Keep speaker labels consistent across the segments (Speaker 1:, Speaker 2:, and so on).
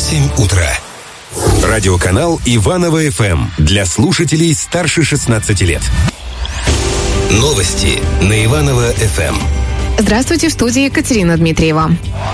Speaker 1: 8 утра. Радиоканал Иваново ФМ для слушателей старше 16 лет. Новости на Иваново ФМ.
Speaker 2: Здравствуйте, в студии Екатерина Дмитриева.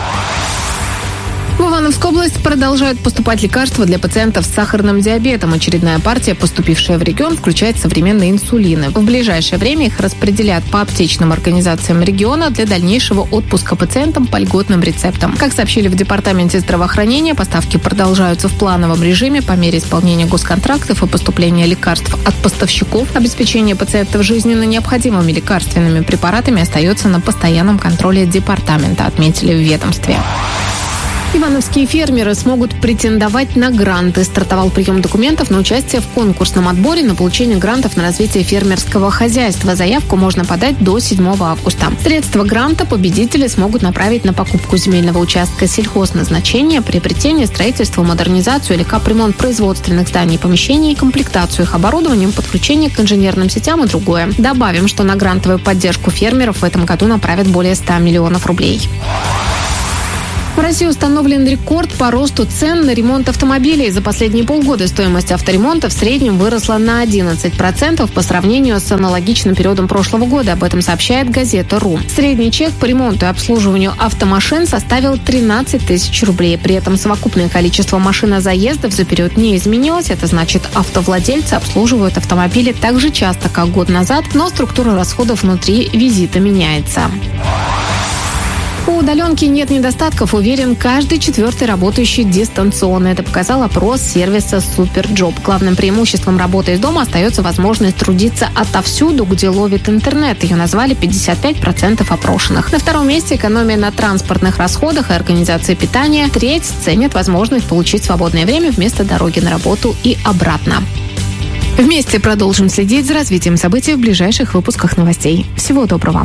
Speaker 2: В Ивановскую область продолжают поступать лекарства для пациентов с сахарным диабетом. Очередная партия, поступившая в регион, включает современные инсулины. В ближайшее время их распределят по аптечным организациям региона для дальнейшего отпуска пациентам по льготным рецептам. Как сообщили в Департаменте здравоохранения, поставки продолжаются в плановом режиме по мере исполнения госконтрактов и поступления лекарств от поставщиков. Обеспечение пациентов жизненно необходимыми лекарственными препаратами остается на постоянном контроле департамента, отметили в ведомстве. Ивановские фермеры смогут претендовать на гранты. Стартовал прием документов на участие в конкурсном отборе на получение грантов на развитие фермерского хозяйства. Заявку можно подать до 7 августа. Средства гранта победители смогут направить на покупку земельного участка сельхозназначения, приобретение, строительство, модернизацию или капремонт производственных зданий и помещений, комплектацию их оборудованием, подключение к инженерным сетям и другое. Добавим, что на грантовую поддержку фермеров в этом году направят более 100 миллионов рублей. В России установлен рекорд по росту цен на ремонт автомобилей. За последние полгода стоимость авторемонта в среднем выросла на 11% по сравнению с аналогичным периодом прошлого года. Об этом сообщает газета.ру. Средний чек по ремонту и обслуживанию автомашин составил 13 тысяч рублей. При этом совокупное количество машинозаездов за период не изменилось. Это значит, автовладельцы обслуживают автомобили так же часто, как год назад, но структура расходов внутри визита меняется. По удаленке нет недостатков, уверен каждый четвертый работающий дистанционно. Это показал опрос сервиса Суперджоп. Главным преимуществом работы из дома остается возможность трудиться отовсюду, где ловит интернет. Ее назвали 55% опрошенных. На втором месте экономия на транспортных расходах и организации питания. Треть ценят возможность получить свободное время вместо дороги на работу и обратно. Вместе продолжим следить за развитием событий в ближайших выпусках новостей. Всего доброго.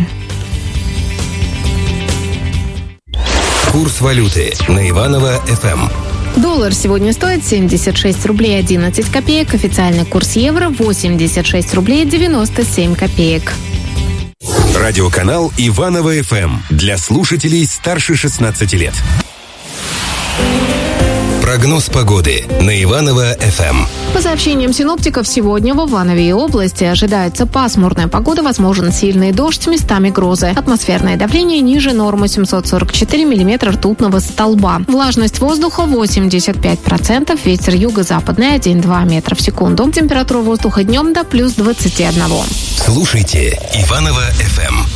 Speaker 1: Курс валюты на Иваново ФМ.
Speaker 2: Доллар сегодня стоит 76 рублей 11 копеек. Официальный курс евро 86 рублей 97 копеек.
Speaker 1: Радиоканал Иваново ФМ для слушателей старше 16 лет. Прогноз погоды на Иваново ФМ.
Speaker 2: По сообщениям синоптиков, сегодня в Иванове и области ожидается пасмурная погода, возможен сильный дождь, местами грозы. Атмосферное давление ниже нормы 744 миллиметра ртутного столба. Влажность воздуха 85%, ветер юго-западный 1,2 метра в секунду. Температура воздуха днем до плюс 21.
Speaker 1: Слушайте Иваново ФМ.